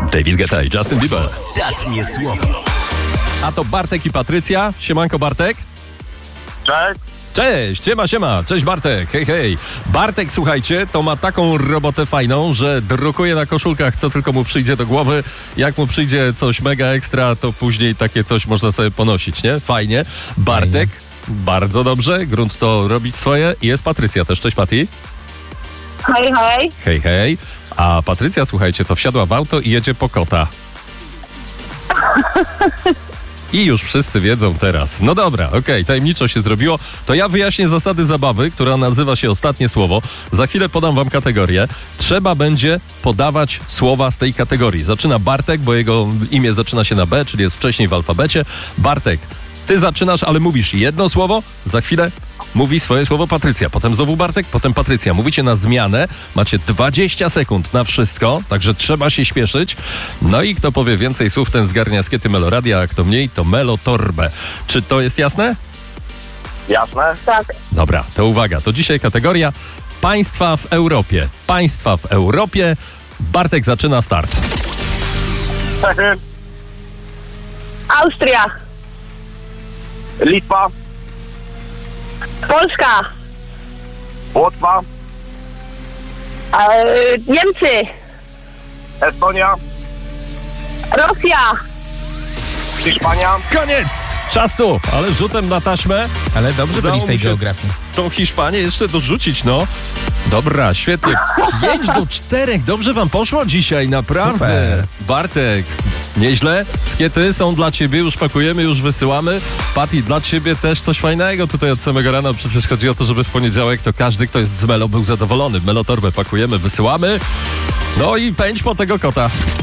David Guetta i Justin Bieber. Ostatnie słowo. A to Bartek i Patrycja. Siemanko, Bartek. Cześć. Cześć, siema. Cześć, Bartek. Hej. Bartek, słuchajcie, to ma taką robotę fajną, że drukuje na koszulkach, co tylko mu przyjdzie do głowy. Jak mu przyjdzie coś mega ekstra, to później takie coś można sobie ponosić, nie? Fajnie. Bartek, bardzo dobrze. Grunt to robić swoje. I jest Patrycja też. Cześć, Pati. Hej. Hej. A Patrycja, słuchajcie, to wsiadła w auto i jedzie po kota. I już wszyscy wiedzą teraz. No dobra, okej, tajemniczo się zrobiło. To ja wyjaśnię zasady zabawy, która nazywa się Ostatnie Słowo. Za chwilę podam wam kategorię. Trzeba będzie podawać słowa z tej kategorii. Zaczyna Bartek, bo jego imię zaczyna się na B, czyli jest wcześniej w alfabecie. Bartek, ty zaczynasz, ale mówisz jedno słowo. Za chwilę mówi swoje słowo Patrycja. Potem znowu Bartek, potem Patrycja. Mówicie na zmianę. Macie 20 sekund na wszystko, także trzeba się śpieszyć. No i kto powie więcej słów, ten zgarnia skiety Meloradia, a kto mniej, to Melotorbę. Czy to jest jasne? Jasne? Tak. Dobra, to uwaga. To dzisiaj kategoria państwa w Europie. Państwa w Europie. Bartek zaczyna start. Czechy, Austria. Litwa, Polska. Łotwa, Niemcy. Estonia, Rosja. Hiszpania. Koniec czasu, ale rzutem na taśmę. Ale dobrze Udało byli z tej mi się geografii. tą Hiszpanię jeszcze dorzucić, no. Dobra, świetnie. 5-4. Dobrze wam poszło dzisiaj, naprawdę. Super. Bartek, nieźle. Skiety są dla ciebie, już pakujemy, już wysyłamy. Pati, dla ciebie też coś fajnego tutaj od samego rana. Przecież chodzi o to, żeby w poniedziałek to każdy, kto jest z Melo, był zadowolony. Melotorbę pakujemy, wysyłamy. No i pędź po tego kota.